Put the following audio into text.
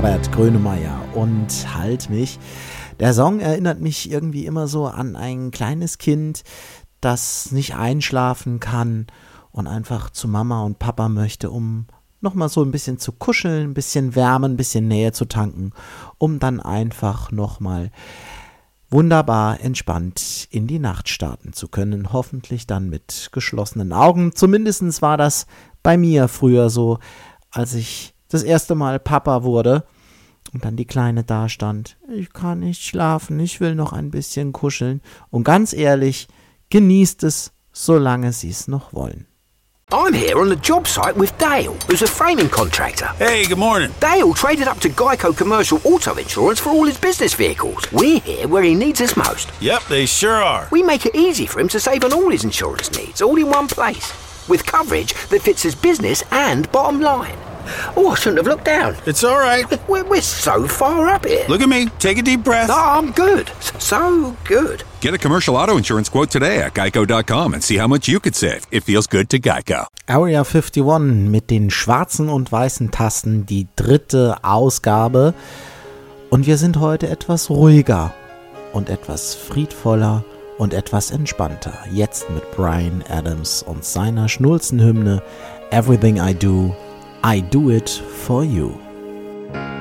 Herbert Grönemeyer und Halt mich. Der Song erinnert mich irgendwie immer so an ein kleines Kind, das nicht einschlafen kann und einfach zu Mama und Papa möchte, um nochmal so ein bisschen zu kuscheln, ein bisschen wärmen, ein bisschen Nähe zu tanken, um dann einfach nochmal wunderbar entspannt in die Nacht starten zu können. Hoffentlich dann mit geschlossenen Augen. Zumindest war das bei mir früher so, als ich das erste Mal Papa wurde und dann die Kleine da stand. Ich kann nicht schlafen, ich will noch ein bisschen kuscheln. Und ganz ehrlich, genießt es, solange Sie es noch wollen. I'm here on the job site with Dale, who's a framing contractor. Hey, good morning. Dale traded up to Geico Commercial Auto Insurance for all his business vehicles. We're here where he needs us most. Yep, they sure are. We make it easy for him to save on all his insurance needs, all in one place, with coverage that fits his business and bottom line. Oh, I shouldn't have looked down. It's all right. We're so far up here. Look at me. Take a deep breath. No, I'm good. So good. Get a commercial auto insurance quote today at geico.com and see how much you could save. It feels good to Geico. Area 51 mit den schwarzen und weißen Tasten, die 3. Ausgabe. Und wir sind heute etwas ruhiger und etwas friedvoller und etwas entspannter. Jetzt mit Bryan Adams und seiner Schnulzenhymne Everything I Do it for you.